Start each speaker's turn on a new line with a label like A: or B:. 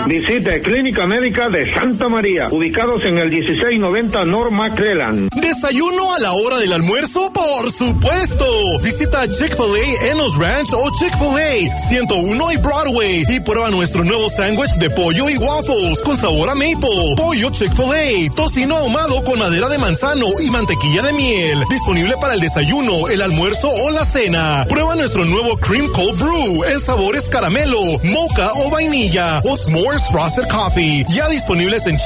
A: Visite Clínica Médica de Santa María, ubicados en el 1690 North McClellan.
B: ¿Desayuno a la hora del almuerzo? ¡Por supuesto! Visita Chick-fil-A Enos Ranch o Chick-fil-A 101 y Broadway y prueba nuestro nuevo sándwich de pollo y waffles con sabor a maple. Pollo Chick-fil-A, tocino ahumado con madera de manzano y mantequilla de miel. Disponible para el desayuno, el almuerzo o la cena. Prueba nuestro nuevo Cream Cold Brew en sabores caramelo, mocha o vainilla o S'mores Frosted Coffee. Ya disponibles en